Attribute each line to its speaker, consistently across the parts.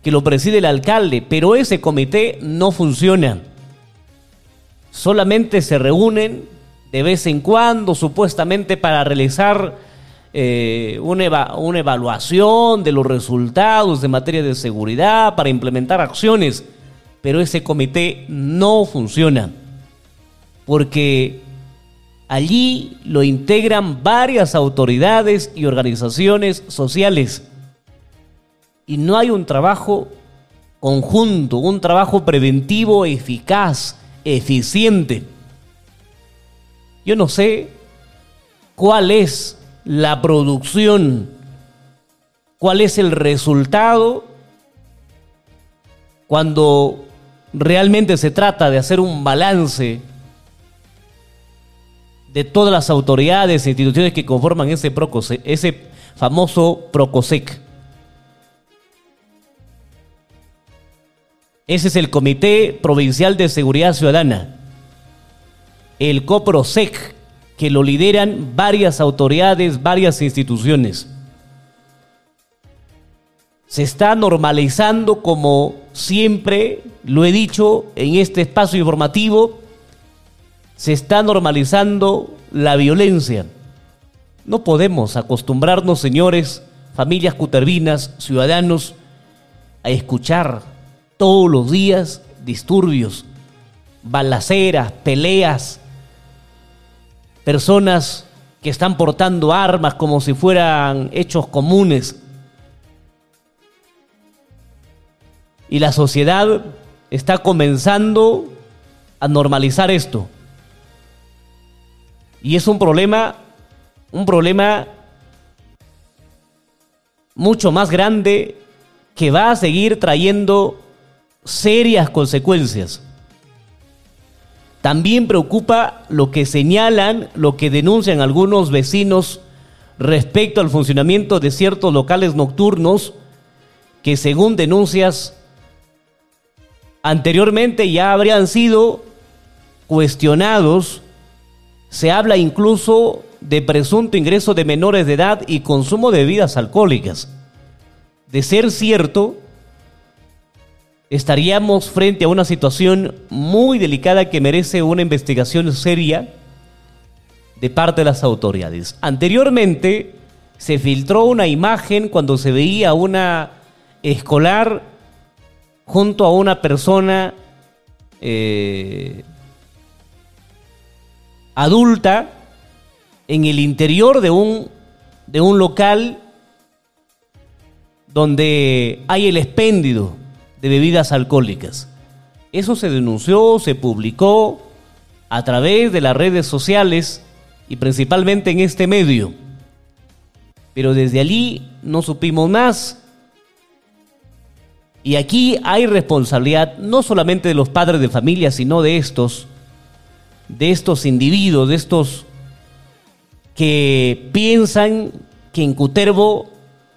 Speaker 1: que lo preside el alcalde, pero ese comité no funciona. Solamente se reúnen de vez en cuando, supuestamente para realizar una evaluación de los resultados en materia de seguridad, para implementar acciones, pero ese comité no funciona, porque allí lo integran varias autoridades y organizaciones sociales, y no hay un trabajo conjunto, un trabajo preventivo eficaz, eficiente. Yo no sé cuál es la producción, cuál es el resultado cuando realmente se trata de hacer un balance de todas las autoridades e instituciones que conforman ese famoso Procosec. Ese es el Comité Provincial de Seguridad Ciudadana, el COPROSEC, que lo lideran varias autoridades, varias instituciones. Se está normalizando, como siempre lo he dicho en este espacio informativo, se está normalizando la violencia. No podemos acostumbrarnos, señores, familias cutervinas, ciudadanos, a escuchar todos los días disturbios, balaceras, peleas, personas que están portando armas como si fueran hechos comunes. Y la sociedad está comenzando a normalizar esto. Y es un problema mucho más grande, que va a seguir trayendo serias consecuencias. También preocupa lo que señalan, lo que denuncian algunos vecinos respecto al funcionamiento de ciertos locales nocturnos que, según denuncias, anteriormente ya habrían sido cuestionados. Se habla incluso de presunto ingreso de menores de edad y consumo de bebidas alcohólicas. De ser cierto, estaríamos frente a una situación muy delicada que merece una investigación seria de parte de las autoridades. Anteriormente se filtró una imagen cuando se veía a una escolar junto a una persona adulta en el interior de un local donde hay el expendio de bebidas alcohólicas. Eso se denunció, se publicó a través de las redes sociales y principalmente en este medio. Pero desde allí no supimos más. Y aquí hay responsabilidad no solamente de los padres de familia, sino de estos individuos, de estos que piensan que en Cutervo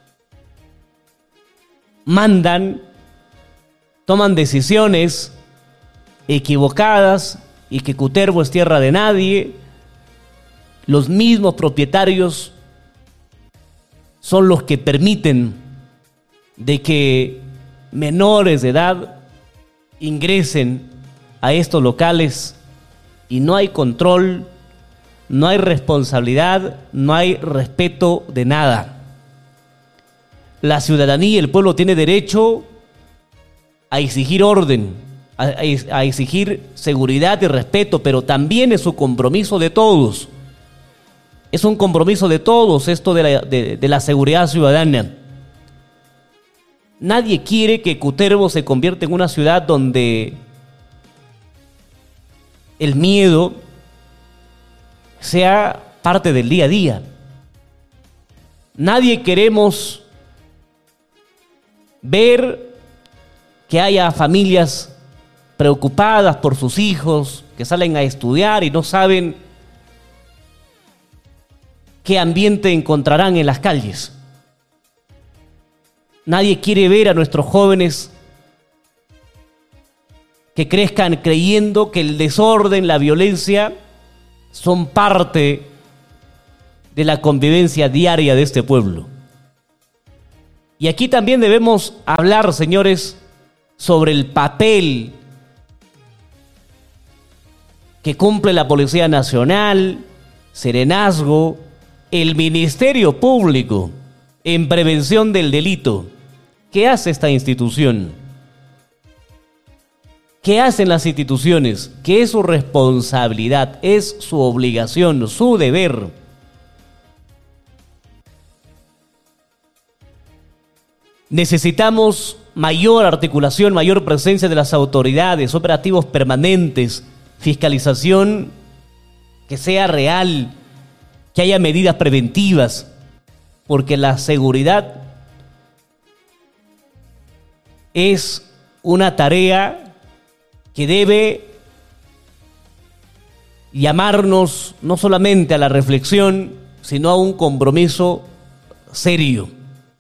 Speaker 1: mandan, toman decisiones equivocadas y que Cutervo es tierra de nadie. Los mismos propietarios son los que permiten de que menores de edad ingresen a estos locales y no hay control, no hay responsabilidad, no hay respeto de nada. La ciudadanía y el pueblo tiene derecho a exigir orden, a exigir seguridad y respeto, pero también es un compromiso de todos. Es un compromiso de todos esto de la seguridad ciudadana. Nadie quiere que Cutervo se convierta en una ciudad donde el miedo sea parte del día a día. Nadie queremos ver que haya familias preocupadas por sus hijos, que salen a estudiar y no saben qué ambiente encontrarán en las calles. Nadie quiere ver a nuestros jóvenes que crezcan creyendo que el desorden, la violencia son parte de la convivencia diaria de este pueblo. Y aquí también debemos hablar, señores, sobre el papel que cumple la Policía Nacional, Serenazgo, el Ministerio Público en prevención del delito. ¿Qué hace esta institución? ¿Qué hacen las instituciones? ¿Qué es su responsabilidad? Es su obligación, su deber. Necesitamos mayor articulación, mayor presencia de las autoridades, operativos permanentes, fiscalización que sea real, que haya medidas preventivas, porque la seguridad es una tarea que debe llamarnos no solamente a la reflexión, sino a un compromiso serio.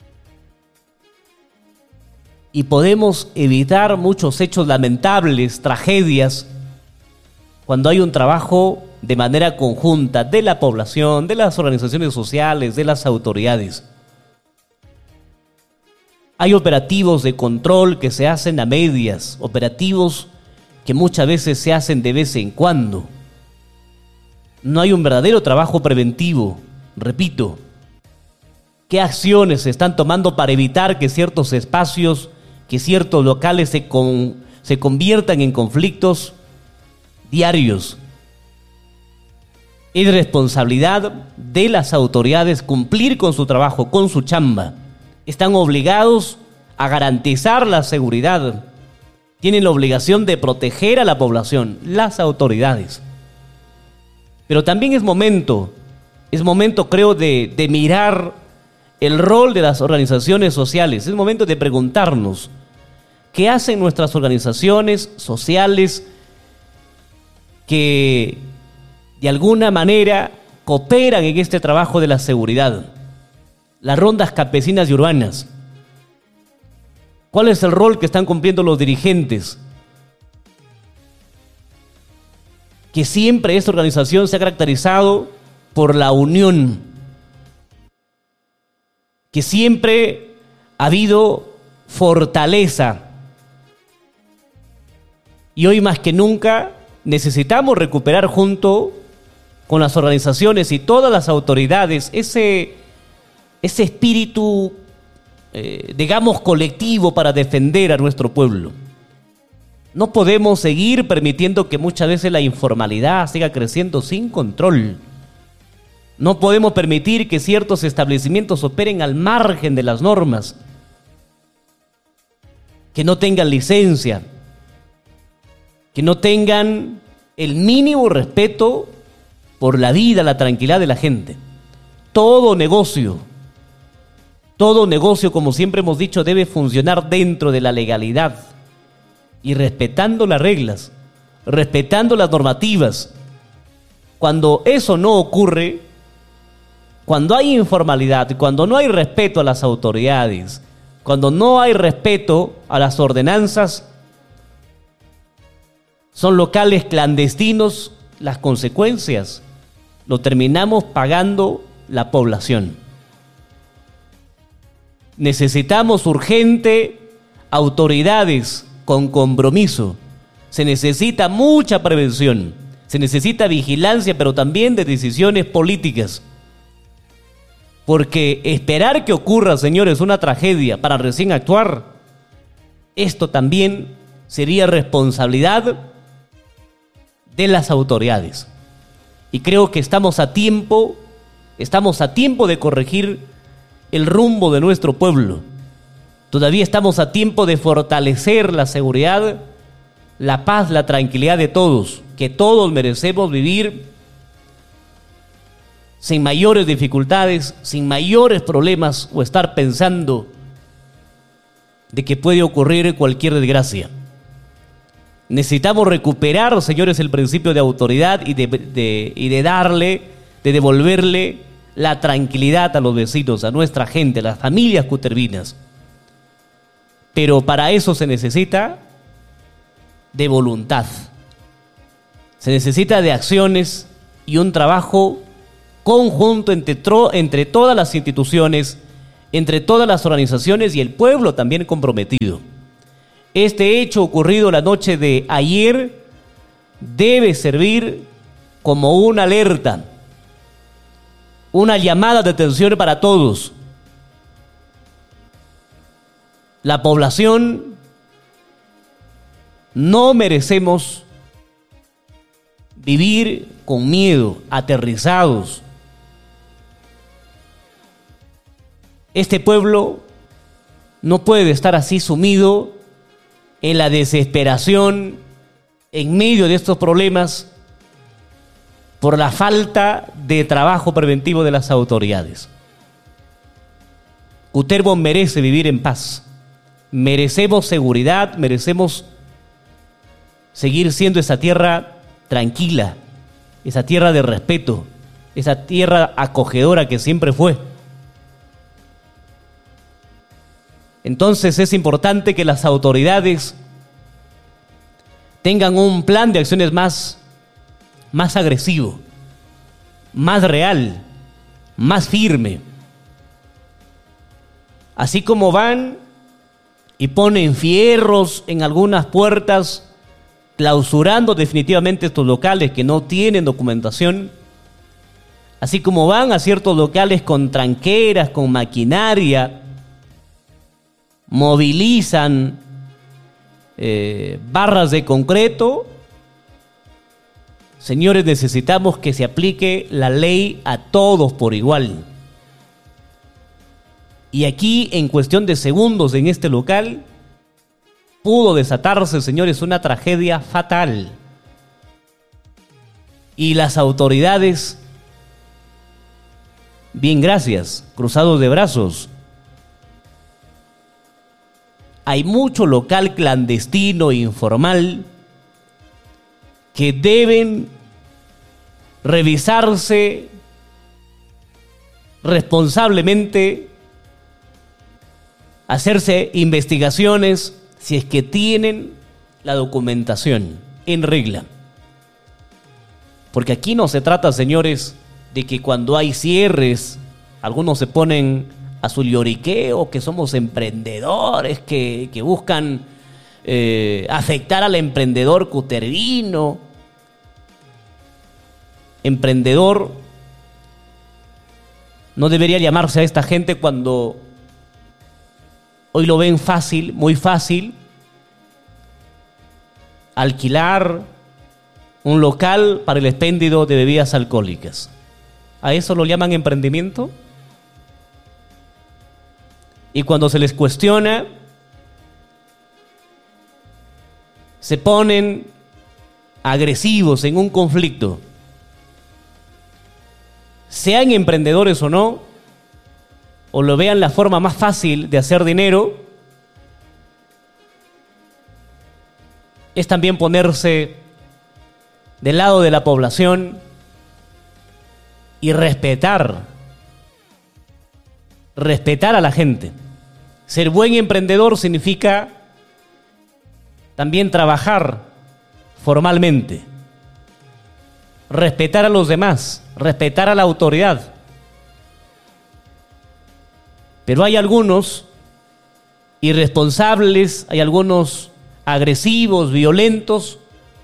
Speaker 1: Y podemos evitar muchos hechos lamentables, tragedias, cuando hay un trabajo de manera conjunta de la población, de las organizaciones sociales, de las autoridades. Hay operativos de control que se hacen a medias, operativos que muchas veces se hacen de vez en cuando. No hay un verdadero trabajo preventivo, repito. ¿Qué acciones se están tomando para evitar que ciertos espacios, que ciertos locales se conviertan en conflictos diarios? Es responsabilidad de las autoridades cumplir con su trabajo, con su chamba. Están obligados a garantizar la seguridad. Tienen la obligación de proteger a la población, las autoridades. Pero también es momento creo de mirar el rol de las organizaciones sociales. Es momento de preguntarnos, ¿qué hacen nuestras organizaciones sociales que de alguna manera cooperan en este trabajo de la seguridad? Las rondas campesinas y urbanas. ¿Cuál es el rol que están cumpliendo los dirigentes? Que siempre esta organización se ha caracterizado por la unión, que siempre ha habido fortaleza. Y hoy más que nunca necesitamos recuperar junto con las organizaciones y todas las autoridades ese espíritu, digamos, colectivo para defender a nuestro pueblo. No podemos seguir permitiendo que muchas veces la informalidad siga creciendo sin control. No podemos permitir que ciertos establecimientos operen al margen de las normas, que no tengan licencia, que no tengan el mínimo respeto por la vida, la tranquilidad de la gente. Todo negocio, como siempre hemos dicho, debe funcionar dentro de la legalidad y respetando las reglas, respetando las normativas. Cuando eso no ocurre, cuando hay informalidad, cuando no hay respeto a las autoridades, cuando no hay respeto a las ordenanzas, son locales clandestinos, las consecuencias lo terminamos pagando la población. Necesitamos urgente autoridades con compromiso. Se necesita mucha prevención, se necesita vigilancia, pero también de decisiones políticas. Porque esperar que ocurra, señores, una tragedia para recién actuar, esto también sería responsabilidad de las autoridades. Y creo que estamos a tiempo de corregir el rumbo de nuestro pueblo. Todavía estamos a tiempo de fortalecer la seguridad, la paz, la tranquilidad de todos, que todos merecemos vivir sin mayores dificultades, sin mayores problemas o estar pensando de que puede ocurrir cualquier desgracia. Necesitamos recuperar, señores, el principio de autoridad y de devolverle la tranquilidad a los vecinos, a nuestra gente, a las familias cutervinas. Pero para eso se necesita de voluntad. Se necesita de acciones y un trabajo conjunto entre todas las instituciones, entre todas las organizaciones y el pueblo también comprometido. Este hecho ocurrido la noche de ayer debe servir como una alerta, una llamada de atención para todos. La población no merecemos vivir con miedo, aterrizados. Este pueblo no puede estar así sumido en la desesperación en medio de estos problemas por la falta de trabajo preventivo de las autoridades. Cutervo merece vivir en paz. Merecemos seguridad, merecemos seguir siendo esa tierra tranquila, esa tierra de respeto, esa tierra acogedora que siempre fue. Entonces es importante que las autoridades tengan un plan de acciones más agresivo, más real, más firme. Así como van y ponen fierros en algunas puertas, clausurando definitivamente estos locales que no tienen documentación, así como van a ciertos locales con tranqueras, con maquinaria, movilizan barras de concreto. Señores, necesitamos que se aplique la ley a todos por igual. Y aquí, en cuestión de segundos, en este local, pudo desatarse, señores, una tragedia fatal. Y las autoridades, bien, gracias, cruzados de brazos. Hay mucho local clandestino e informal que deben revisarse responsablemente, hacerse investigaciones si es que tienen la documentación en regla. Porque aquí no se trata, señores, de que cuando hay cierres, algunos se ponen a su lloriqueo, que somos emprendedores, que buscan afectar al emprendedor cutervino. Emprendedor no debería llamarse a esta gente cuando hoy lo ven fácil, muy fácil, alquilar un local para el expendio de bebidas alcohólicas. ¿A eso lo llaman emprendimiento? Y cuando se les cuestiona, se ponen agresivos en un conflicto. Sean emprendedores o no, o lo vean la forma más fácil de hacer dinero, es también ponerse del lado de la población y respetar a la gente. Ser buen emprendedor significa también trabajar formalmente, respetar a los demás, respetar a la autoridad. Pero hay algunos irresponsables, hay algunos agresivos, violentos,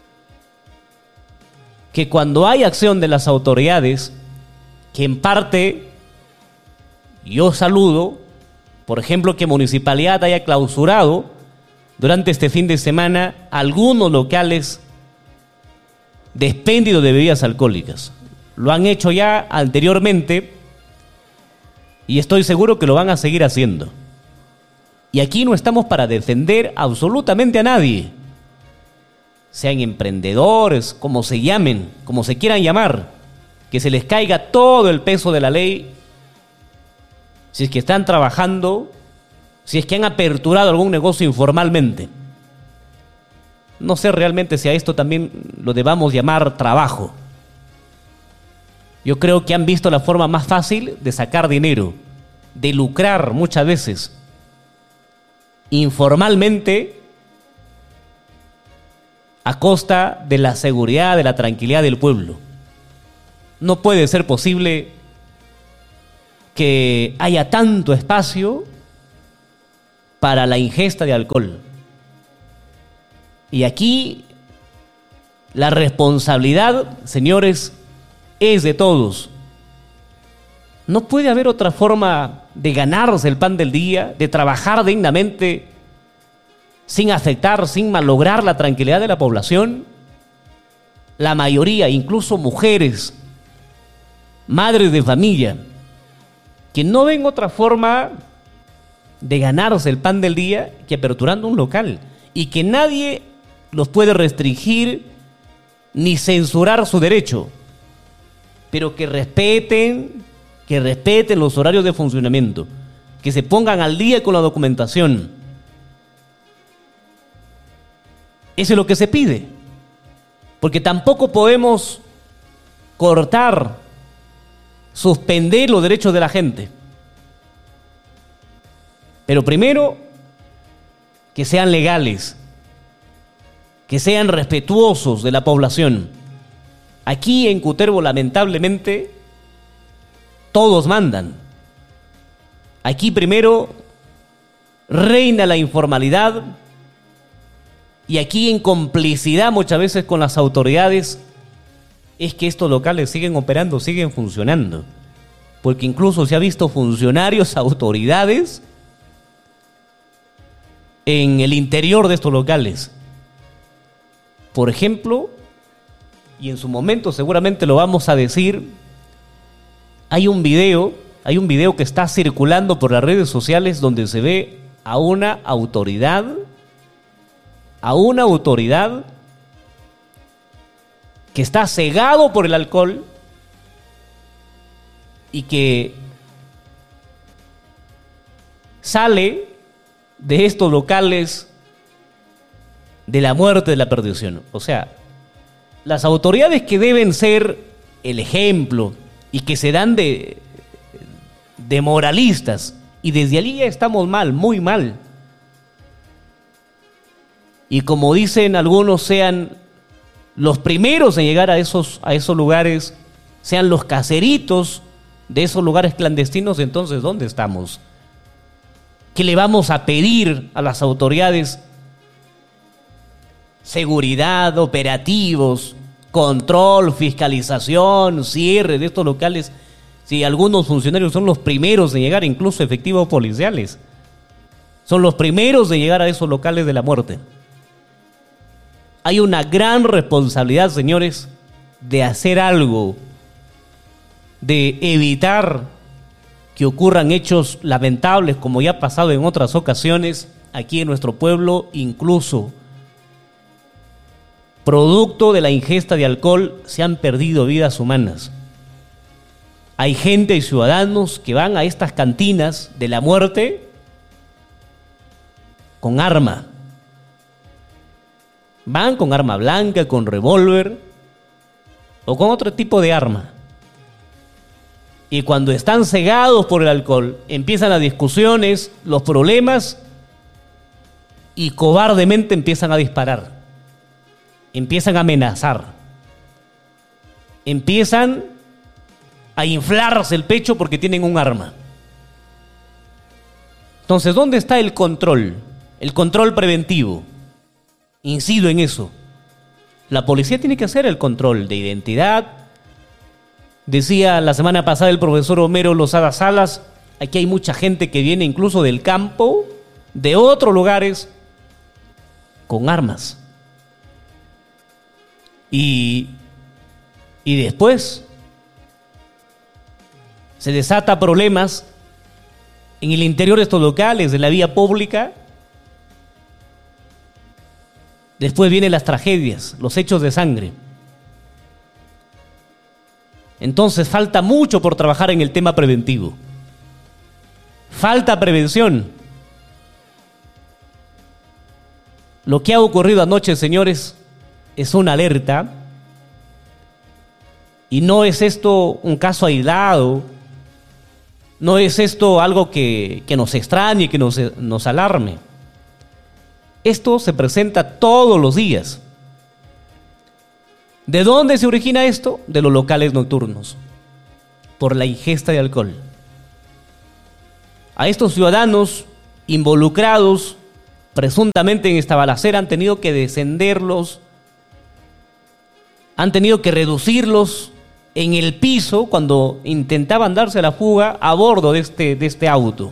Speaker 1: que cuando hay acción de las autoridades, que en parte yo saludo, por ejemplo, que Municipalidad haya clausurado durante este fin de semana algunos locales de expendio de bebidas alcohólicas. Lo han hecho ya anteriormente y estoy seguro que lo van a seguir haciendo. Y aquí no estamos para defender absolutamente a nadie. Sean emprendedores, como se llamen, como se quieran llamar, que se les caiga todo el peso de la ley si es que están trabajando, si es que han aperturado algún negocio informalmente. No sé realmente si a esto también lo debamos llamar trabajo. Yo creo que han visto la forma más fácil de sacar dinero, de lucrar muchas veces informalmente a costa de la seguridad, de la tranquilidad del pueblo. No puede ser posible que haya tanto espacio para la ingesta de alcohol. Y aquí la responsabilidad, señores, es de todos. No puede haber otra forma de ganarse el pan del día, de trabajar dignamente, sin afectar, sin malograr la tranquilidad de la población. La mayoría, incluso mujeres, madres de familia, que no ven otra forma de ganarse el pan del día que aperturando un local, y que nadie los puede restringir ni censurar su derecho, pero que respeten los horarios de funcionamiento, que se pongan al día con la documentación. Eso es lo que se pide, porque tampoco podemos cortar, suspender los derechos de la gente. Pero primero, que sean legales, que sean respetuosos de la población. Aquí en Cutervo, lamentablemente, todos mandan. Aquí primero reina la informalidad, y aquí en complicidad muchas veces con las autoridades es que estos locales siguen operando, siguen funcionando. Porque incluso se ha visto funcionarios, autoridades en el interior de estos locales. Por ejemplo, y en su momento seguramente lo vamos a decir, hay un video que está circulando por las redes sociales donde se ve a una autoridad que está cegado por el alcohol y que sale de estos locales de la muerte, de la perdición. O sea, las autoridades que deben ser el ejemplo y que se dan de moralistas, y desde allí ya estamos mal, muy mal. Y como dicen algunos, sean los primeros en llegar a esos lugares, sean los caseritos de esos lugares clandestinos. Entonces, ¿dónde estamos? ¿Qué le vamos a pedir a las autoridades? Seguridad, operativos, control, fiscalización, cierre de estos locales. Si algunos funcionarios son los primeros en llegar, incluso efectivos policiales, son los primeros en llegar a esos locales de la muerte. Hay una gran responsabilidad, señores, de hacer algo, de evitar que ocurran hechos lamentables como ya ha pasado en otras ocasiones aquí en nuestro pueblo. Incluso producto de la ingesta de alcohol se han perdido vidas humanas. Hay gente y ciudadanos que van a estas cantinas de la muerte con arma. Van con arma blanca, con revólver o con otro tipo de arma. Y cuando están cegados por el alcohol, empiezan las discusiones, los problemas, y cobardemente empiezan a disparar. Empiezan a amenazar. Empiezan a inflarse el pecho porque tienen un arma. Entonces, ¿dónde está el control? El control preventivo. Incido en eso. La policía tiene que hacer el control de identidad. Decía la semana pasada el profesor Homero Lozada Salas, aquí hay mucha gente que viene incluso del campo, de otros lugares, con armas. Y después se desata problemas en el interior de estos locales, de la vía pública. Después vienen las tragedias, los hechos de sangre. Entonces falta mucho por trabajar en el tema preventivo. Falta prevención. Lo que ha ocurrido anoche, señores, es una alerta. Y no es esto un caso aislado. No es esto algo que nos extrañe, que nos alarme. Esto se presenta todos los días. ¿De dónde se origina esto? De los locales nocturnos, por la ingesta de alcohol. A estos ciudadanos involucrados presuntamente en esta balacera han tenido que descenderlos, han tenido que reducirlos en el piso cuando intentaban darse la fuga a bordo de este auto.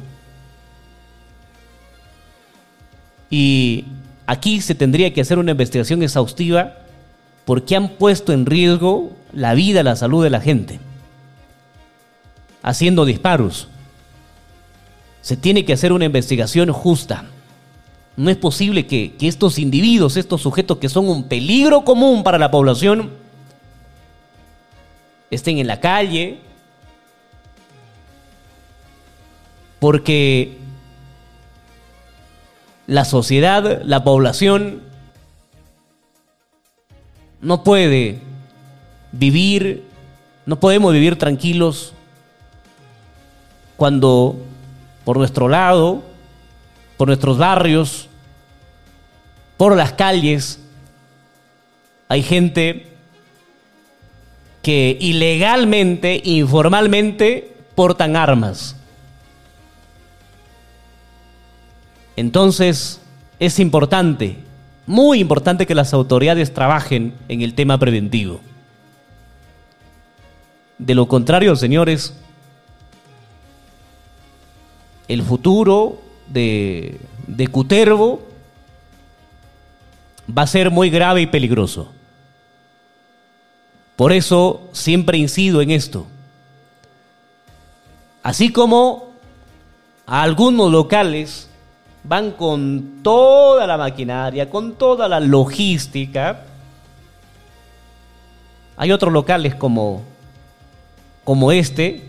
Speaker 1: Y aquí se tendría que hacer una investigación exhaustiva porque han puesto en riesgo la vida, la salud de la gente, haciendo disparos. Se tiene que hacer una investigación justa. No es posible que estos individuos, estos sujetos que son un peligro común para la población, estén en la calle, porque la sociedad, la población, no puede vivir, no podemos vivir tranquilos cuando por nuestro lado, por nuestros barrios, por las calles, hay gente que ilegalmente, informalmente, portan armas. Entonces, es importante, muy importante que las autoridades trabajen en el tema preventivo. De lo contrario, señores, el futuro de Cutervo va a ser muy grave y peligroso. Por eso siempre incido en esto. Así como a algunos locales van con toda la maquinaria, con toda la logística, hay otros locales como este,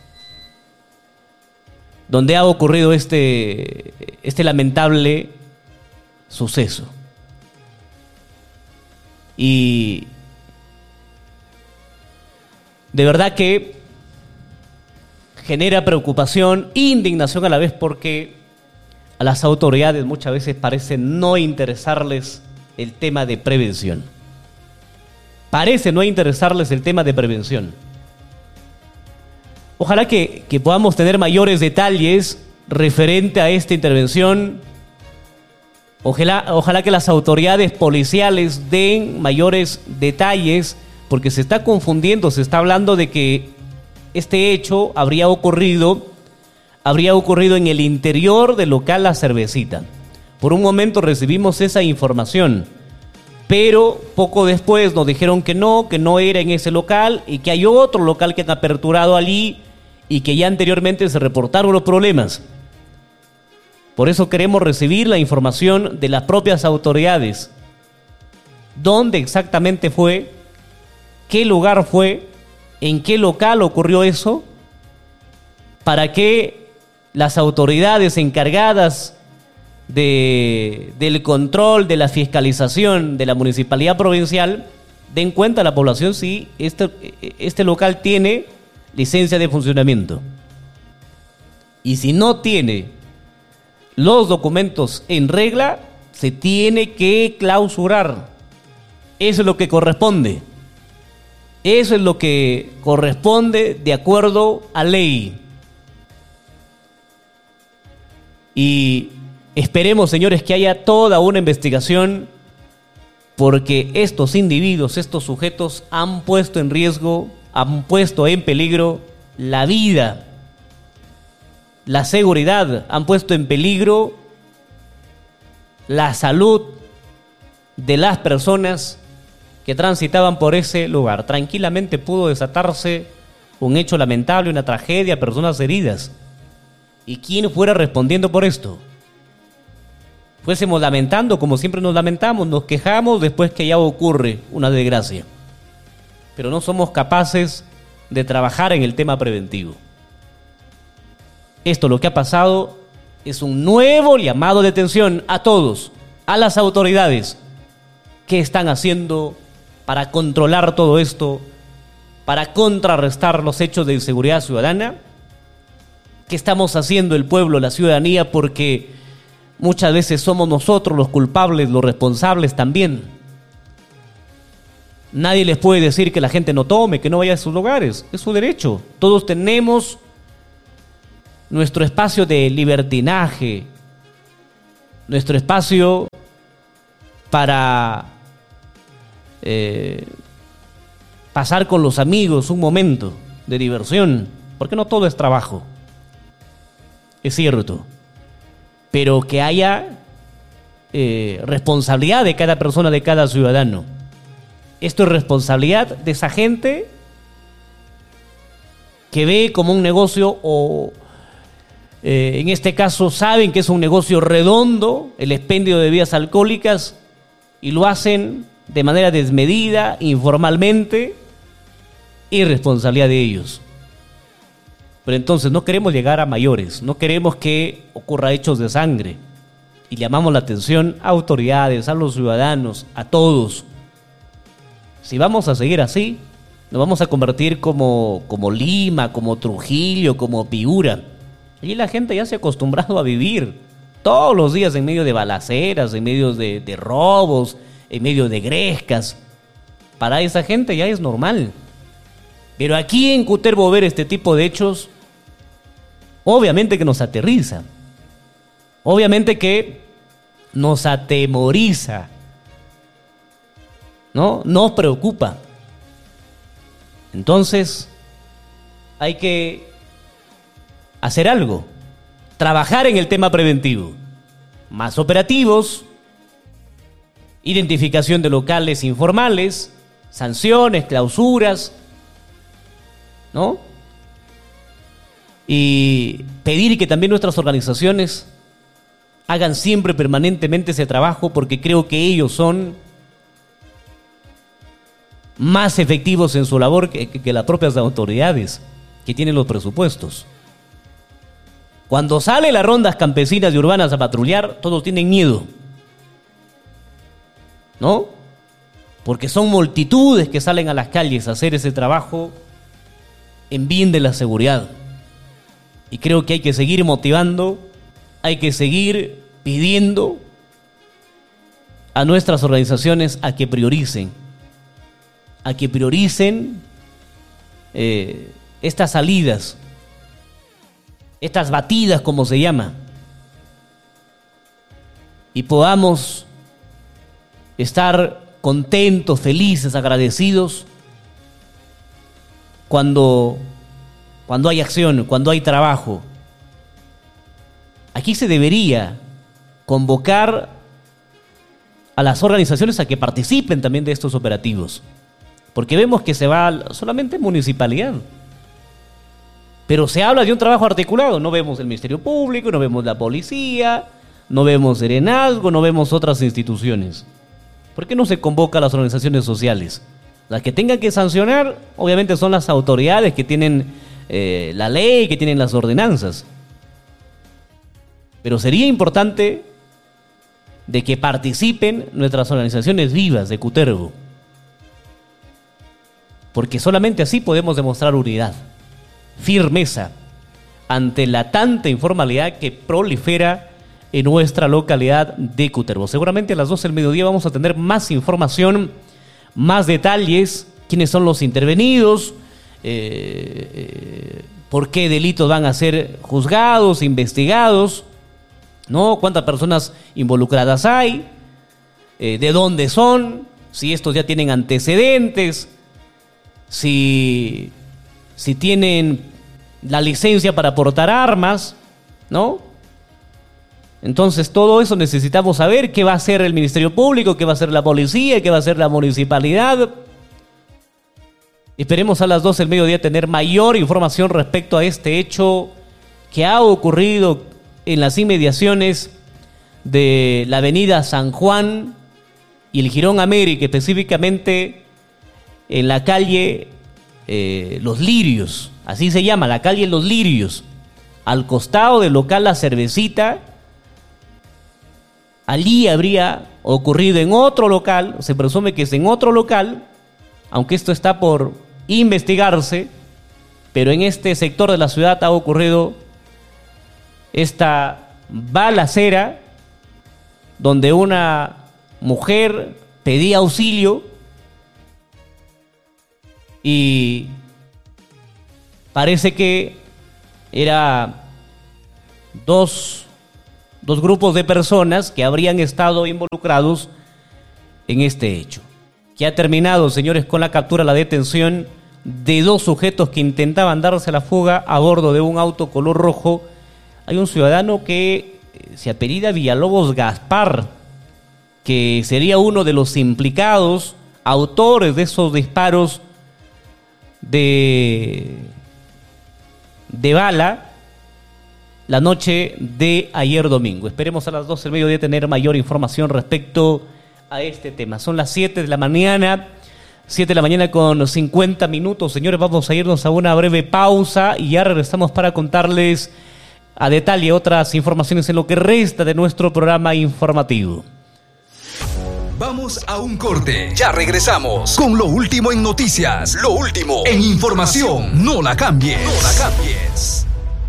Speaker 1: donde ha ocurrido este lamentable suceso. Y de verdad que genera preocupación e indignación a la vez, porque a las autoridades muchas veces parece no interesarles el tema de prevención. Parece no interesarles el tema de prevención. Ojalá que podamos tener mayores detalles referente a esta intervención. Ojalá que las autoridades policiales den mayores detalles, porque se está confundiendo, se está hablando de que este hecho habría ocurrido en el interior del local La Cervecita. Por un momento recibimos esa información, pero poco después nos dijeron que no era en ese local y que hay otro local que han aperturado allí y que ya anteriormente se reportaron los problemas. Por eso queremos recibir la información de las propias autoridades. ¿Dónde exactamente fue? ¿Qué lugar fue? ¿En qué local ocurrió eso? Para que las autoridades encargadas del control, de la fiscalización de la municipalidad provincial den cuenta a la población si este local tiene licencia de funcionamiento. Y si no tiene los documentos en regla, se tiene que clausurar. Eso es lo que corresponde. Eso es lo que corresponde de acuerdo a ley. Y esperemos, señores, que haya toda una investigación, porque estos individuos, estos sujetos han puesto en riesgo, han puesto en peligro la vida, la seguridad, han puesto en peligro la salud de las personas que transitaban por ese lugar. Tranquilamente pudo desatarse un hecho lamentable, una tragedia, personas heridas. ¿Y quién fuera respondiendo por esto? Fuésemos lamentando como siempre nos lamentamos, nos quejamos después que ya ocurre una desgracia. Pero no somos capaces de trabajar en el tema preventivo. Esto, lo que ha pasado, es un nuevo llamado de atención a todos, a las autoridades. ¿Qué están haciendo para controlar todo esto, para contrarrestar los hechos de inseguridad ciudadana? ¿Qué estamos haciendo el pueblo, la ciudadanía? Porque muchas veces somos nosotros los culpables, los responsables también. Nadie les puede decir que la gente no tome, que no vaya a sus lugares. Es su derecho. Todos tenemos nuestro espacio de libertinaje, nuestro espacio para pasar con los amigos un momento de diversión, porque no todo es trabajo, es cierto, pero que haya responsabilidad de cada persona, de cada ciudadano. Esto es responsabilidad de esa gente que ve como un negocio o en este caso saben que es un negocio redondo el expendio de bebidas alcohólicas y lo hacen de manera desmedida, informalmente, irresponsabilidad de ellos. Pero entonces no queremos llegar a mayores, no queremos que ocurra hechos de sangre y llamamos la atención a autoridades, a los ciudadanos, a todos. Si vamos a seguir así, nos vamos a convertir como Lima, como Trujillo, como Piura. Allí la gente ya se ha acostumbrado a vivir todos los días en medio de balaceras, en medio de robos, en medio de grescas. Para esa gente ya es normal. Pero aquí en Cutervo ver este tipo de hechos, obviamente que nos aterriza. Obviamente que nos atemoriza. ¿No? Nos preocupa. Entonces, hay que hacer algo, trabajar en el tema preventivo, más operativos, identificación de locales informales, sanciones, clausuras, ¿no? Y pedir que también nuestras organizaciones hagan siempre permanentemente ese trabajo, porque creo que ellos son más efectivos en su labor que las propias autoridades que tienen los presupuestos. Cuando salen las rondas campesinas y urbanas a patrullar, todos tienen miedo, ¿no? Porque son multitudes que salen a las calles a hacer ese trabajo en bien de la seguridad. Y creo que hay que seguir motivando, hay que seguir pidiendo a nuestras organizaciones a que prioricen estas salidas, estas batidas, como se llama, y podamos estar contentos, felices, agradecidos cuando hay acción, cuando hay trabajo. Aquí se debería convocar a las organizaciones a que participen también de estos operativos, porque vemos que se va solamente municipalidad. Pero se habla de un trabajo articulado. No vemos el Ministerio Público, no vemos la policía, no vemos Serenazgo, no vemos otras instituciones. ¿Por qué no se convoca a las organizaciones sociales? Las que tengan que sancionar, obviamente, son las autoridades que tienen la ley, que tienen las ordenanzas. Pero sería importante de que participen nuestras organizaciones vivas de Cutervo, porque solamente así podemos demostrar unidad, firmeza ante la tanta informalidad que prolifera en nuestra localidad de Cutervo. Seguramente a las 12 del mediodía vamos a tener más información, más detalles, quiénes son los intervenidos, por qué delitos van a ser juzgados, investigados, ¿no? Cuántas personas involucradas hay, de dónde son, si estos ya tienen antecedentes, si tienen la licencia para portar armas, ¿no? Entonces todo eso necesitamos saber. ¿Qué va a hacer el Ministerio Público? ¿Qué va a hacer la policía? ¿Qué va a hacer la municipalidad? Esperemos a las 12 del mediodía tener mayor información respecto a este hecho que ha ocurrido en las inmediaciones de la avenida San Juan y el Jirón América, específicamente en la calle Los Lirios, así se llama, la calle Los Lirios, al costado del local La Cervecita. Allí habría ocurrido en otro local, se presume que es en otro local, aunque esto está por investigarse, pero en este sector de la ciudad ha ocurrido esta balacera donde una mujer pedía auxilio y parece que era dos grupos de personas que habrían estado involucrados en este hecho, que ha terminado, señores, con la captura, la detención de 2 sujetos que intentaban darse la fuga a bordo de un auto color rojo. Hay un ciudadano que se apellida Villalobos Gaspar, que sería uno de los implicados, autores de esos disparos de bala la noche de ayer domingo. Esperemos a las 12 del mediodía tener mayor información respecto a este tema. Son las 7 de la mañana, 7 de la mañana con 50 minutos. Señores, vamos a irnos a una breve pausa y ya regresamos para contarles a detalle otras informaciones en lo que resta de nuestro programa informativo.
Speaker 2: Vamos a un corte. Ya regresamos con lo último en noticias, lo último en información. No la cambies. No la cambies.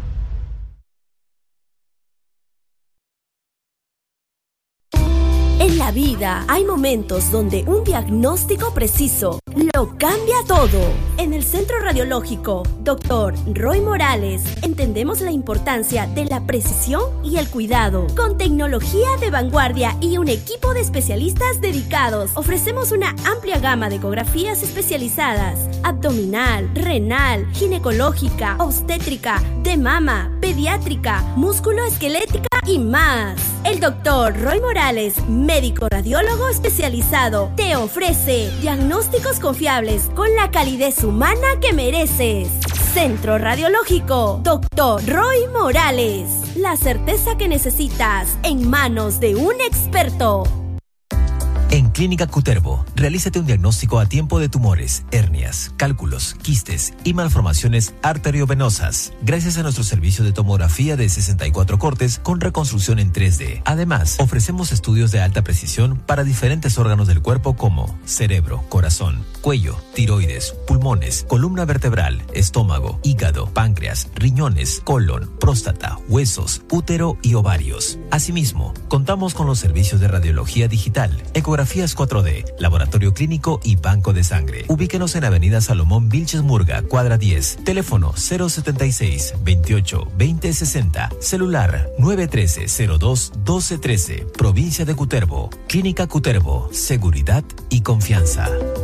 Speaker 3: En la vida hay momentos donde un diagnóstico preciso lo cambia todo. En el Centro Radiológico Dr. Roy Morales entendemos la importancia de la precisión y el cuidado. Con tecnología de vanguardia y un equipo de especialistas dedicados, ofrecemos una amplia gama de ecografías especializadas: abdominal, renal, ginecológica, obstétrica, de mama, pediátrica, musculoesquelética y más. El Dr. Roy Morales, médico radiólogo especializado, te ofrece diagnósticos confiables con la calidez humana que mereces. Centro Radiológico Dr. Roy Morales. La certeza que necesitas en manos de un experto.
Speaker 4: En Clínica Cutervo, realízate un diagnóstico a tiempo de tumores, hernias, cálculos, quistes y malformaciones arteriovenosas, gracias a nuestro servicio de tomografía de 64 cortes con reconstrucción en 3D. Además, ofrecemos estudios de alta precisión para diferentes órganos del cuerpo como cerebro, corazón, cuello, tiroides, pulmones, columna vertebral, estómago, hígado, páncreas, riñones, colon, próstata, huesos, útero y ovarios. Asimismo, contamos con los servicios de radiología digital, ecografías 4D, laboratorio clínico y banco de sangre. Ubíquenos en Avenida Salomón Vilches Murga, cuadra 10, teléfono 076 28 20 60, celular 913 02 12 13, provincia de Cutervo. Clínica Cutervo, seguridad y confianza.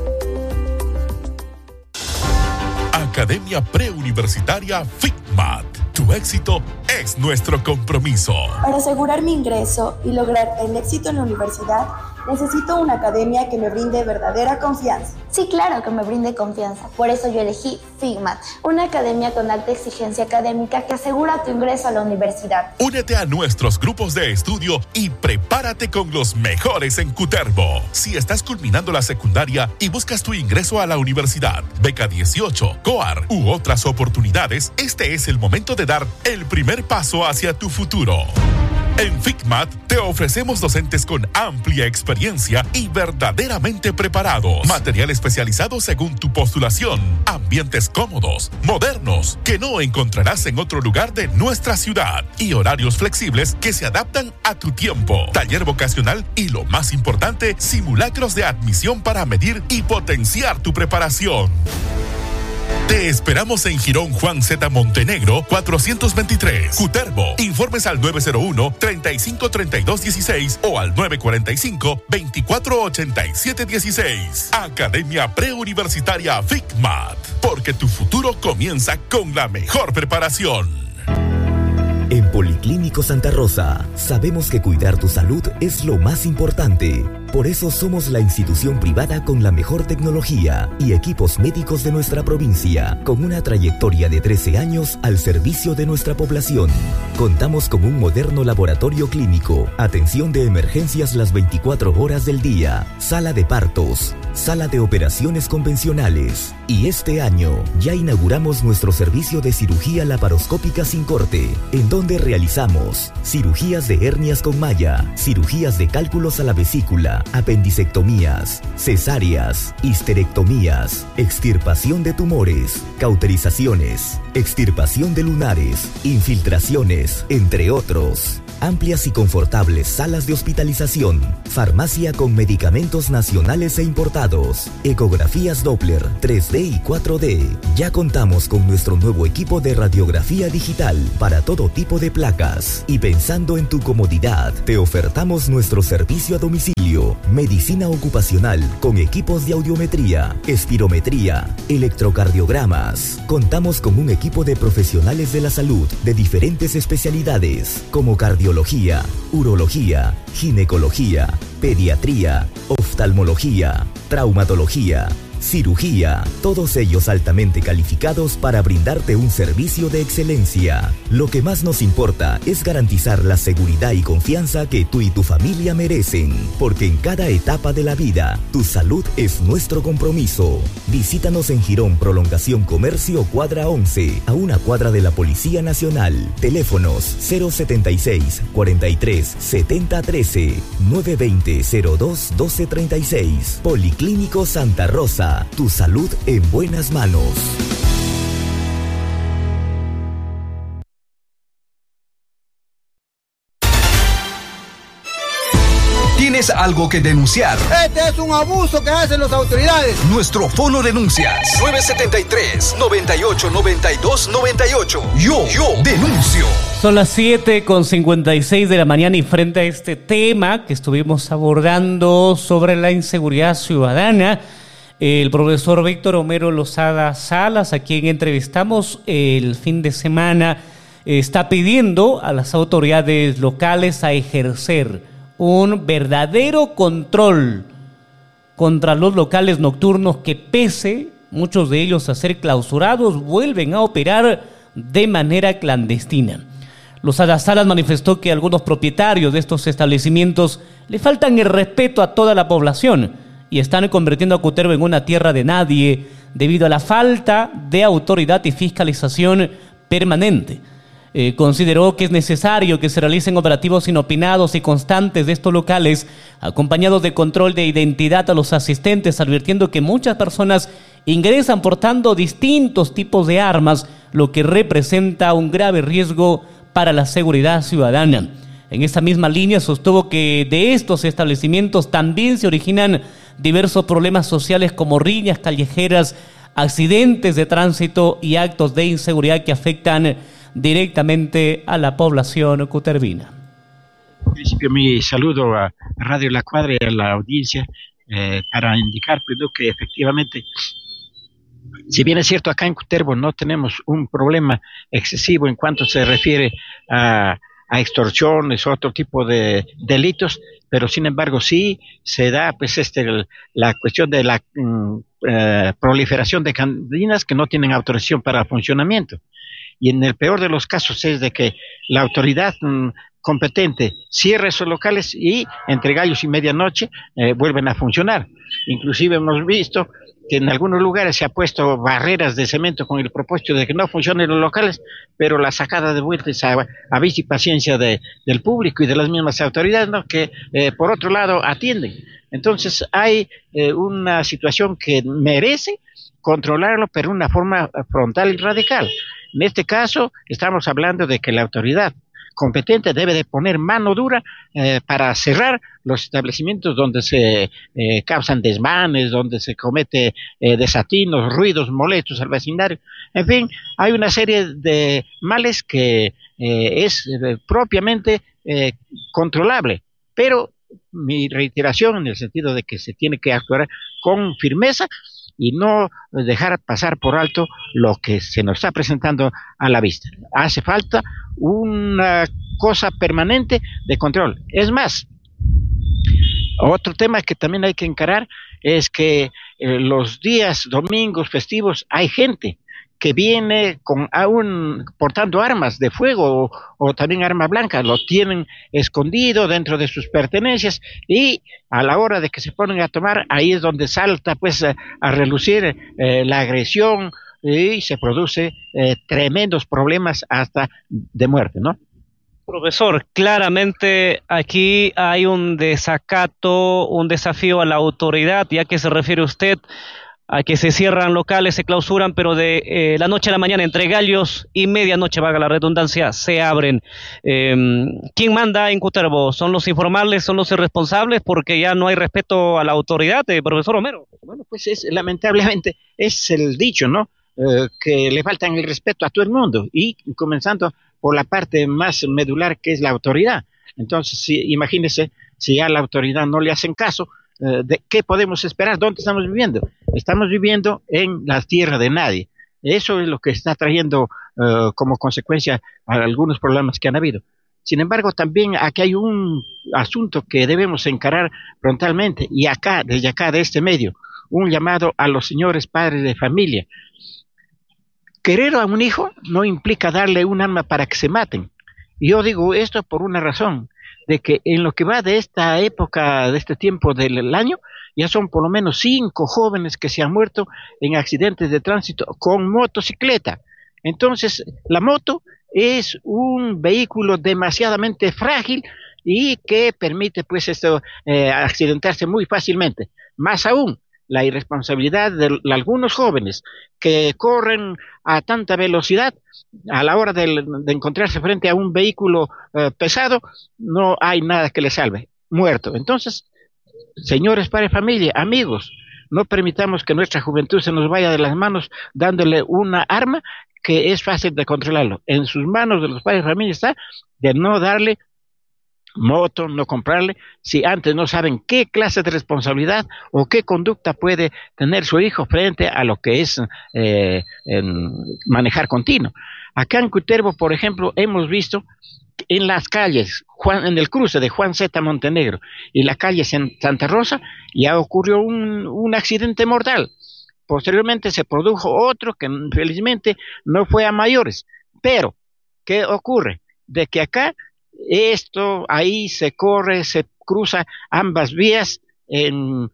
Speaker 5: Academia Preuniversitaria FICMAT. Tu éxito es nuestro compromiso.
Speaker 6: Para asegurar mi ingreso y lograr el éxito en la universidad, necesito una academia que me brinde verdadera confianza.
Speaker 7: Sí, claro que me brinde confianza. Por eso yo elegí FICMAT, una academia con alta exigencia académica que asegura tu ingreso a la universidad.
Speaker 5: Únete a nuestros grupos de estudio y prepárate con los mejores en Cutervo. Si estás culminando la secundaria y buscas tu ingreso a la universidad, beca 18, COAR u otras oportunidades, este es el momento de dar el primer paso hacia tu futuro. En FICMAT te ofrecemos docentes con amplia experiencia y verdaderamente preparados. Material especializado según tu postulación. Ambientes cómodos, modernos, que no encontrarás en otro lugar de nuestra ciudad. Y horarios flexibles que se adaptan a tu tiempo. Taller vocacional y, lo más importante, simulacros de admisión para medir y potenciar tu preparación. Te esperamos en Jirón Juan Z. Montenegro, 423, Cutervo. Informes al 901-353216 o al 945-248716. Academia Preuniversitaria FICMAT, porque tu futuro comienza con la mejor preparación.
Speaker 8: En Policlínico Santa Rosa, sabemos que cuidar tu salud es lo más importante. Por eso somos la institución privada con la mejor tecnología y equipos médicos de nuestra provincia, con una trayectoria de 13 años al servicio de nuestra población. Contamos con un moderno laboratorio clínico, atención de emergencias las 24 horas del día, sala de partos, sala de operaciones convencionales. Y este año ya inauguramos nuestro servicio de cirugía laparoscópica sin corte, en donde realizamos cirugías de hernias con malla, cirugías de cálculos a la vesícula, apendicectomías, cesáreas, histerectomías, extirpación de tumores, cauterizaciones, extirpación de lunares, infiltraciones, entre otros. amplias y confortables salas de hospitalización, farmacia con medicamentos nacionales e importados, ecografías Doppler, 3D y 4D. Ya contamos con nuestro nuevo equipo de radiografía digital para todo tipo de placas. Y pensando en tu comodidad, te ofertamos nuestro servicio a domicilio, medicina ocupacional con equipos de audiometría, espirometría, electrocardiogramas. Contamos con un equipo de profesionales de la salud de diferentes especialidades como cardiología, urología, ginecología, pediatría, oftalmología, traumatología, cirugía, todos ellos altamente calificados para brindarte un servicio de excelencia. Lo que más nos importa es garantizar la seguridad y confianza que tú y tu familia merecen, porque en cada etapa de la vida, tu salud es nuestro compromiso. Visítanos en Girón Prolongación Comercio Cuadra 11, a una cuadra de la Policía Nacional. Teléfonos 076 43 70 13 920 02 12 36. Policlínico Santa Rosa. Tu salud en buenas manos.
Speaker 2: ¿Tienes algo que denunciar?
Speaker 9: Este es un abuso que hacen las autoridades.
Speaker 2: Nuestro fono denuncias 973-989298. Yo denuncio.
Speaker 1: Son las 7:56 de la mañana y frente a este tema que estuvimos abordando sobre la inseguridad ciudadana, el profesor Víctor Homero Lozada Salas, a quien entrevistamos el fin de semana, está pidiendo a las autoridades locales a ejercer un verdadero control contra los locales nocturnos que, pese muchos de ellos a ser clausurados, vuelven a operar de manera clandestina. Lozada Salas manifestó que algunos propietarios de estos establecimientos le faltan el respeto a toda la población y están convirtiendo a Cutervo en una tierra de nadie debido a la falta de autoridad y fiscalización permanente. Consideró que es necesario que se realicen operativos inopinados y constantes de estos locales, acompañados de control de identidad a los asistentes, advirtiendo que muchas personas ingresan portando distintos tipos de armas, lo que representa un grave riesgo para la seguridad ciudadana. En esta misma línea sostuvo que de estos establecimientos también se originan diversos problemas sociales como riñas callejeras, accidentes de tránsito y actos de inseguridad que afectan directamente a la población cutervina.
Speaker 10: En principio, mi saludo a Radio La Cuadra y a la audiencia para indicar que efectivamente, si bien es cierto, acá en Cutervo no tenemos un problema excesivo en cuanto se refiere a extorsiones o otro tipo de delitos, pero sin embargo sí se da la cuestión de la proliferación de cantinas que no tienen autorización para el funcionamiento. Y en el peor de los casos es de que la autoridad competente cierra esos locales y entre gallos y medianoche vuelven a funcionar. Inclusive hemos visto que en algunos lugares se ha puesto barreras de cemento con el propósito de que no funcionen los locales, pero la sacada de vuelta es a vista y paciencia del público y de las mismas autoridades, ¿no?, que por otro lado atienden. Entonces hay una situación que merece controlarlo, pero de una forma frontal y radical. En este caso estamos hablando de que la autoridad competente debe de poner mano dura para cerrar los establecimientos donde se causan desmanes, donde se comete desatinos, ruidos molestos al vecindario. En fin, hay una serie de males que es propiamente controlable, pero mi reiteración en el sentido de que se tiene que actuar con firmeza y no dejar pasar por alto lo que se nos está presentando a la vista. Hace falta una cosa permanente de control. Es más, otro tema que también hay que encarar es que los días domingos festivos hay gente que viene portando armas de fuego o también arma blanca, lo tienen escondido dentro de sus pertenencias y a la hora de que se ponen a tomar, ahí es donde salta a relucir la agresión y se produce tremendos problemas hasta de muerte, ¿no?
Speaker 1: Profesor, claramente aquí hay un desacato, un desafío a la autoridad, ya que se refiere usted a que se cierran locales, se clausuran, pero de la noche a la mañana, entre gallos y medianoche, valga la redundancia, se abren. ¿Quién manda en Cutervo? ¿Son los informales, son los irresponsables? Porque ya no hay respeto a la autoridad, profesor Homero.
Speaker 10: Bueno, pues lamentablemente es el dicho, ¿no? Que le faltan el respeto a todo el mundo, y comenzando por la parte más medular, que es la autoridad. Entonces, imagínese, si ya a la autoridad no le hacen caso, ¿de qué podemos esperar? ¿Dónde estamos viviendo? Estamos viviendo en la tierra de nadie. Eso es lo que está trayendo como consecuencia a algunos problemas que han habido. Sin embargo, también aquí hay un asunto que debemos encarar frontalmente, y desde acá, de este medio, un llamado a los señores padres de familia. Querer a un hijo no implica darle un arma para que se maten. Y yo digo esto por una razón, de que en lo que va de esta época, de este tiempo del año, ya son por lo menos 5 jóvenes que se han muerto en accidentes de tránsito con motocicleta. Entonces, la moto es un vehículo demasiadamente frágil y que permite, pues, accidentarse muy fácilmente. Más aún, la irresponsabilidad de algunos jóvenes que corren a tanta velocidad, a la hora de encontrarse frente a un vehículo pesado, no hay nada que les salve, muerto. Entonces, señores padres de familia, amigos, no permitamos que nuestra juventud se nos vaya de las manos dándole una arma que es fácil de controlarlo. En sus manos de los padres de familia está de no darle moto, no comprarle, si antes no saben qué clase de responsabilidad o qué conducta puede tener su hijo frente a lo que es manejar continuo. Acá en Cutervo, por ejemplo, hemos visto en las calles, en el cruce de Juan Z. Montenegro y la calle Santa Rosa, ya ocurrió un accidente mortal. Posteriormente se produjo otro que felizmente no fue a mayores. Pero, ¿qué ocurre? De que acá ahí se cruza ambas vías en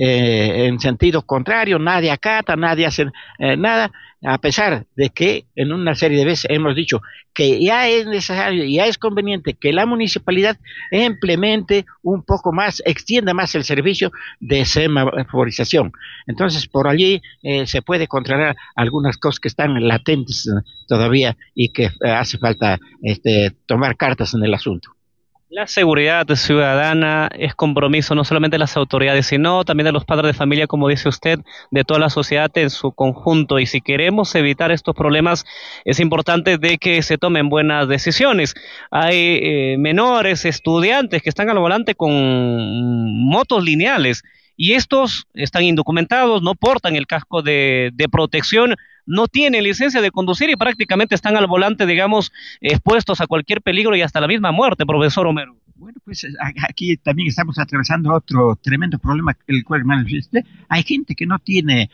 Speaker 10: sentido contrario, nadie acata, nadie hace nada, a pesar de que en una serie de veces hemos dicho que ya es necesario, ya es conveniente que la municipalidad implemente un poco más, extienda más el servicio de semaforización. Entonces, por allí se puede controlar algunas cosas que están latentes todavía y que hace falta tomar cartas en el asunto.
Speaker 1: La seguridad ciudadana es compromiso no solamente de las autoridades, sino también de los padres de familia, como dice usted, de toda la sociedad en su conjunto. Y si queremos evitar estos problemas, es importante de que se tomen buenas decisiones. Hay menores, estudiantes que están al volante con motos lineales, y estos están indocumentados, no portan el casco de protección, no tienen licencia de conducir y prácticamente están al volante, digamos, expuestos a cualquier peligro y hasta la misma muerte, profesor Homero.
Speaker 10: Bueno, pues aquí también estamos atravesando otro tremendo problema, el cual manifieste. Hay gente que no tiene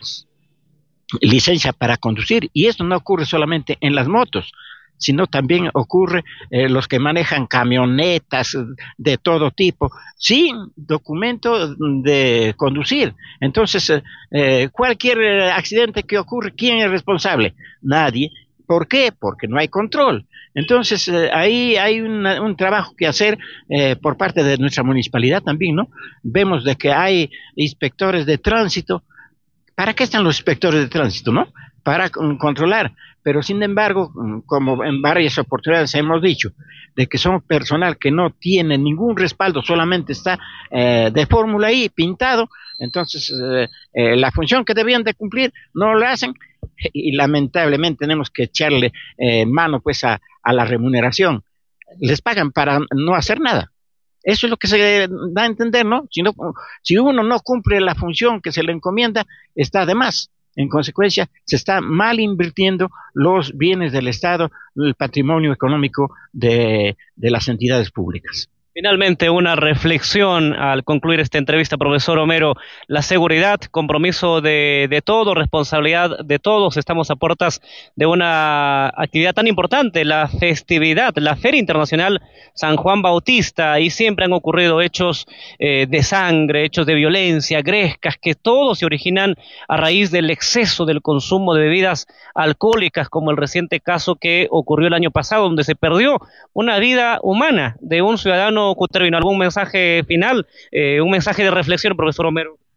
Speaker 10: licencia para conducir, y esto no ocurre solamente en las motos, sino también ocurre los que manejan camionetas de todo tipo, sin documento de conducir. Entonces, cualquier accidente que ocurre, ¿quién es responsable? Nadie. ¿Por qué? Porque no hay control. Entonces, ahí hay un trabajo que hacer por parte de nuestra municipalidad también, ¿no? Vemos de que hay inspectores de tránsito. ¿Para qué están los inspectores de tránsito, no? Para controlar. Pero sin embargo, como en varias oportunidades hemos dicho, de que son personal que no tiene ningún respaldo, solamente está de fórmula ahí pintado, entonces la función que debían de cumplir no lo hacen, y lamentablemente tenemos que echarle mano pues a la remuneración. Les pagan para no hacer nada. Eso es lo que se da a entender, ¿no? Si uno no cumple la función que se le encomienda, está de más. En consecuencia, se está mal invirtiendo los bienes del Estado, el patrimonio económico de las entidades públicas.
Speaker 1: Finalmente, una reflexión al concluir esta entrevista, profesor Homero. La seguridad, compromiso de todos, responsabilidad de todos. Estamos a puertas de una actividad tan importante, la festividad, la Feria Internacional San Juan Bautista, y siempre han ocurrido hechos de sangre, hechos de violencia, grescas, que todos se originan a raíz del exceso del consumo de bebidas alcohólicas, como el reciente caso que ocurrió el año pasado, donde se perdió una vida humana de un ciudadano cutervino. ¿Algún mensaje final, un mensaje de reflexión, profesor Homero?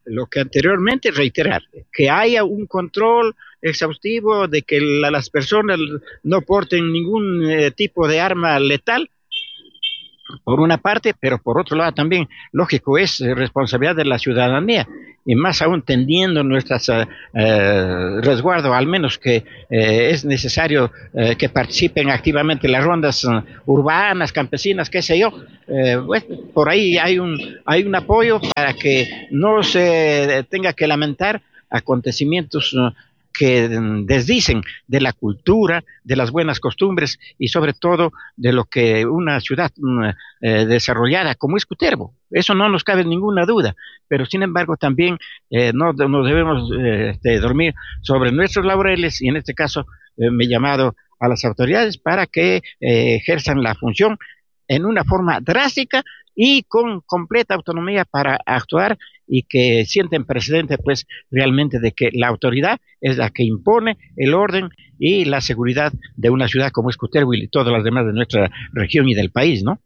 Speaker 10: lo que anteriormente, reiterar, que haya un control exhaustivo de que las personas no porten ningún tipo de arma letal, por una parte, pero por otro lado también, lógico, es responsabilidad de la ciudadanía, y más aún tendiendo nuestras resguardo, al menos que es necesario que participen activamente en las rondas urbanas, campesinas, qué sé yo. Pues, por ahí hay un apoyo para que no se tenga que lamentar acontecimientos que desdicen de la cultura, de las buenas costumbres y sobre todo de lo que una ciudad desarrollada como es Cutervo. Eso no nos cabe ninguna duda, pero sin embargo también no debemos dormir sobre nuestros laureles, y en este caso me he llamado a las autoridades para que ejerzan la función en una forma drástica y con completa autonomía para actuar, y que sienten precedente pues realmente de que la autoridad es la que impone el orden y la seguridad de una ciudad como es Cutervo y todas las demás de nuestra región y del país, ¿no?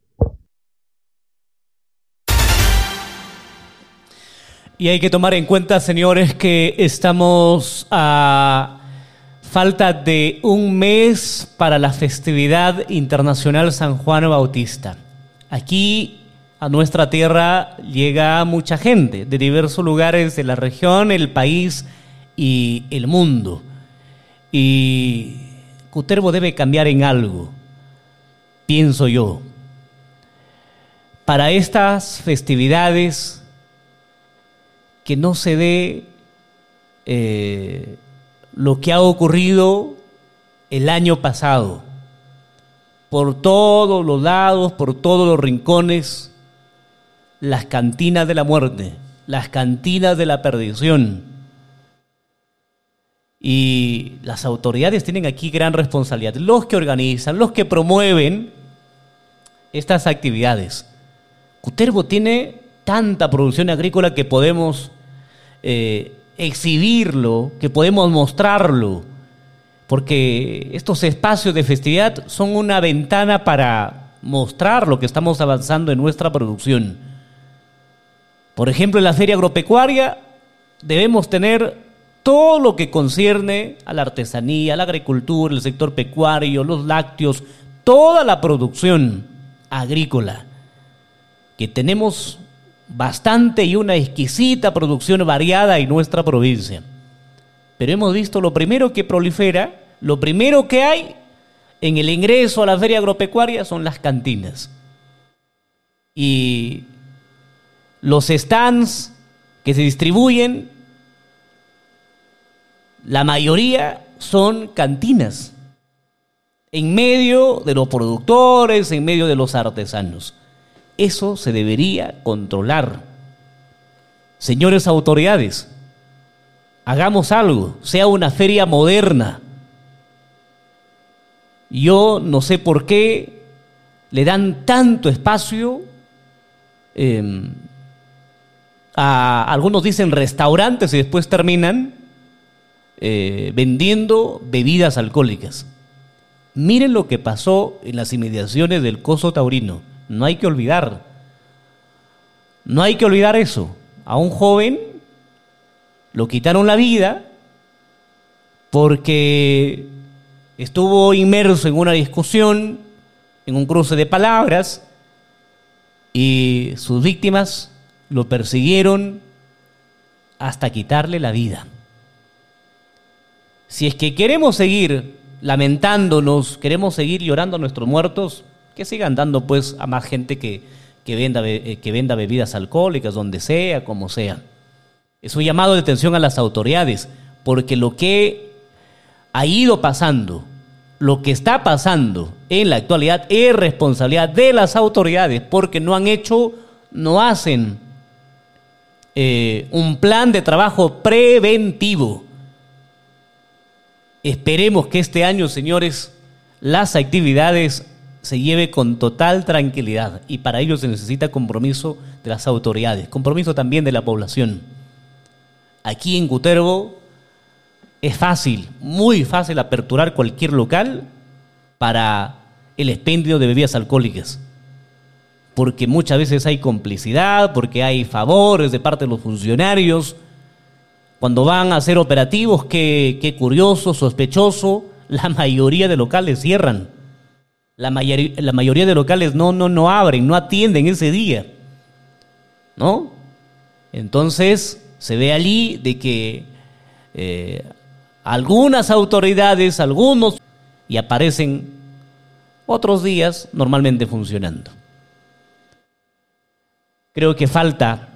Speaker 1: Y hay que tomar en cuenta, señores, que estamos a falta de un mes para la festividad internacional San Juan Bautista. Aquí a nuestra tierra llega mucha gente de diversos lugares de la región, el país y el mundo. Y Cutervo debe cambiar en algo, pienso yo. Para estas festividades, que no se dé lo que ha ocurrido el año pasado. Por todos los lados, por todos los rincones, las cantinas de la muerte, las cantinas de la perdición. Y las autoridades tienen aquí gran responsabilidad, los que organizan, los que promueven estas actividades. Cutervo tiene tanta producción agrícola que podemos exhibirlo, que podemos mostrarlo, porque estos espacios de festividad son una ventana para mostrar lo que estamos avanzando en nuestra producción. Por ejemplo, en la feria agropecuaria debemos tener todo lo que concierne a la artesanía, a la agricultura, el sector pecuario, los lácteos, toda la producción agrícola, que tenemos bastante y una exquisita producción variada en nuestra provincia. Pero hemos visto lo primero que prolifera, lo primero que hay en el ingreso a la feria agropecuaria son las cantinas. Y los stands que se distribuyen, la mayoría son cantinas, en medio de los productores, en medio de los artesanos. Eso se debería controlar. Señores autoridades, hagamos algo, sea una feria moderna. Yo no sé por qué le dan tanto espacio a algunos dicen restaurantes y después terminan vendiendo bebidas alcohólicas. Miren lo que pasó en las inmediaciones del Coso Taurino. No hay que olvidar eso. A un joven lo quitaron la vida porque estuvo inmerso en una discusión, en un cruce de palabras, y sus víctimas lo persiguieron hasta quitarle la vida. Si es que queremos seguir lamentándonos, queremos seguir llorando a nuestros muertos, que sigan dando pues a más gente que venda bebidas alcohólicas, donde sea, como sea. Es un llamado de atención a las autoridades, porque lo que ha ido pasando, lo que está pasando en la actualidad es responsabilidad de las autoridades, porque no hacen un plan de trabajo preventivo. Esperemos que este año, señores, las actividades se lleve con total tranquilidad, y para ello se necesita compromiso de las autoridades, compromiso también de la población. Aquí en Cutervo es fácil, muy fácil aperturar cualquier local para el expendio de bebidas alcohólicas. porque muchas veces hay complicidad, porque hay favores de parte de los funcionarios. Cuando van a hacer operativos, qué curioso, sospechoso, la mayoría de locales cierran. La mayoría de locales no abren, no atienden ese día, ¿no? Entonces se ve allí de que algunas autoridades, y aparecen otros días normalmente funcionando. Creo que falta